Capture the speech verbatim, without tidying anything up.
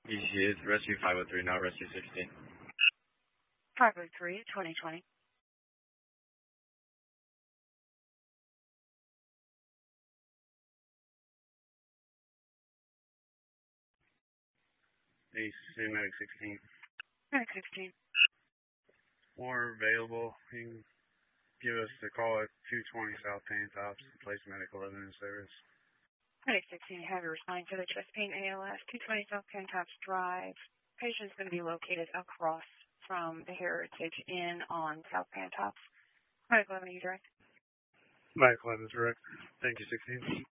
E C is Rescue five oh three, not Rescue sixteen. five oh three, twenty twenty. E C Medic sixteen. Medic sixteen. More available. You can give us a call at two twenty South Pantops, place medical evidence service. Medic sixteen, have you responding to the chest pain A L S, two twenty South Pantops Drive. Patient's going to be located across from the Heritage Inn on South Pantops. Medical evidence direct. Medical evidence direct. Thank you, sixteen.